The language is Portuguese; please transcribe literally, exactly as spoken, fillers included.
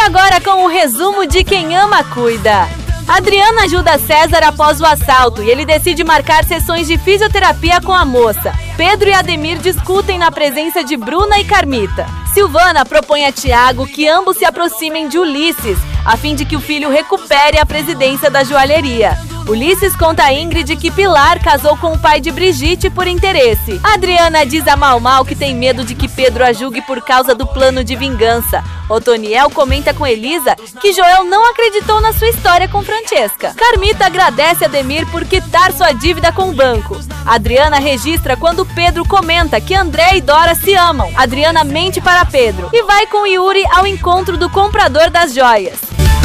agora com o resumo de Quem Ama Cuida. Adriana ajuda César após o assalto e ele decide marcar sessões de fisioterapia com a moça. Pedro e Ademir discutem na presença de Bruna e Carmita. Silvana propõe a Tiago que ambos se aproximem de Ulisses, a fim de que o filho recupere a presidência da joalheria. Ulisses conta a Ingrid que Pilar casou com o pai de Brigitte por interesse. Adriana diz a Mau Mau que tem medo de que Pedro a julgue por causa do plano de vingança. Otoniel comenta com Elisa que Joel não acreditou na sua história com Francesca. Carmita agradece a Ademir por quitar sua dívida com o banco. Adriana registra quando Pedro comenta que André e Dora se amam. Adriana mente para Pedro e vai com Yuri ao encontro do comprador das joias.